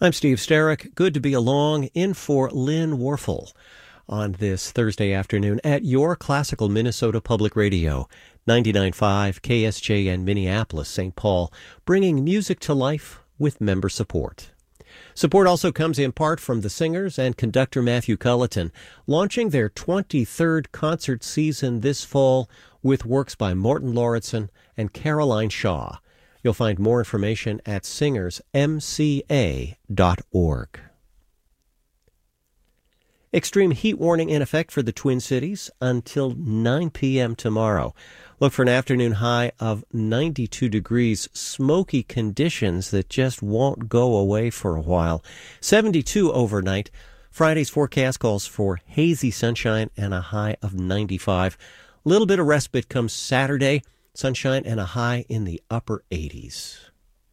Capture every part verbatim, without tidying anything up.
I'm Steve Sterrick. Good to be along in for Lynn Warfel on this Thursday afternoon at your classical Minnesota Public Radio, ninety-nine point five K S J N Minneapolis, Saint Paul, bringing music to life with member support. Support also comes in part from the singers and conductor Matthew Culleton, launching their twenty-third concert season this fall with works by Morton Lauritsen and Caroline Shaw. You'll find more information at singers m c a dot org. Extreme heat warning in effect for the Twin Cities until nine p.m. tomorrow. Look for an afternoon high of ninety-two degrees, smoky conditions that just won't go away for a while. seventy-two overnight. Friday's forecast calls for hazy sunshine and a high of ninety-five. A little bit of respite comes Saturday. Sunshine and a high in the upper eighties.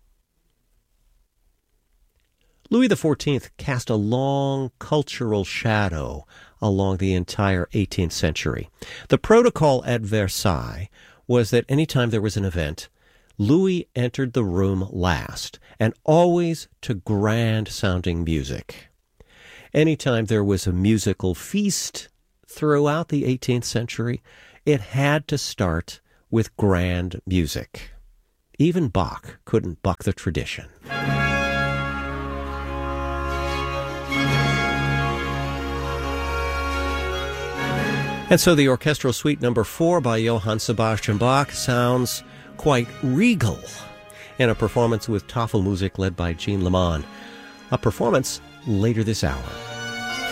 Louis the fourteenth cast a long cultural shadow along the entire eighteenth century. The protocol at Versailles was that anytime there was an event, Louis entered the room last, and always to grand-sounding music. Anytime there was a musical feast throughout the eighteenth century, it had to start with grand music. Even Bach couldn't buck the tradition. And so the orchestral suite number four by Johann Sebastian Bach sounds quite regal in a performance with Tafelmusik led by Jean Lemon. A performance later this hour.